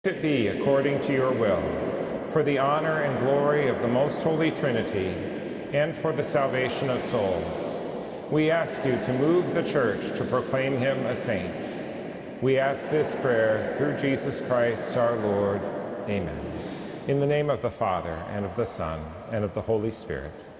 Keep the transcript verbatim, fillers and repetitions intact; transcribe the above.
If it be according to your will, for the honor and glory of the most holy Trinity, and for the salvation of souls, we ask you to move the Church to proclaim him a saint. We ask this prayer through Jesus Christ our Lord. Amen. In the name of the Father, and of the Son, and of the Holy Spirit.